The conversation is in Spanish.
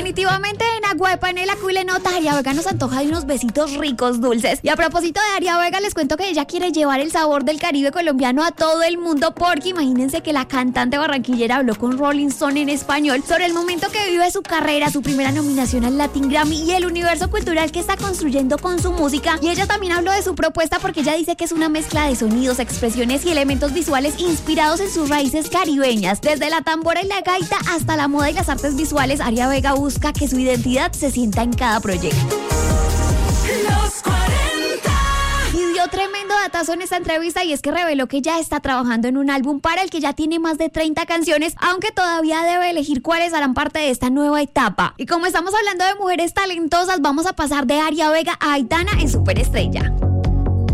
Definitivamente en Agua de Panela, Culenota, Aria Vega nos antoja de unos besitos ricos, dulces. Y a propósito de Aria Vega, les cuento que ella quiere llevar el sabor del Caribe colombiano a todo el mundo, porque imagínense que la cantante barranquillera habló con Rolling Stone en español sobre el momento que vive su carrera, su primera nominación al Latin Grammy y el universo cultural que está construyendo con su música. Y ella también habló de su propuesta porque ella dice que es una mezcla de sonidos, expresiones y elementos visuales inspirados en sus raíces caribeñas. Desde la tambora y la gaita hasta la moda y las artes visuales, Aria Vega busca que su identidad se sienta en cada proyecto. Los 40. Y dio tremendo datazo en esta entrevista, y es que reveló que ya está trabajando en un álbum para el que ya tiene más de 30 canciones, aunque todavía debe elegir cuáles harán parte de esta nueva etapa. Y como estamos hablando de mujeres talentosas, vamos a pasar de Aria Vega a Aitana en Superestrella.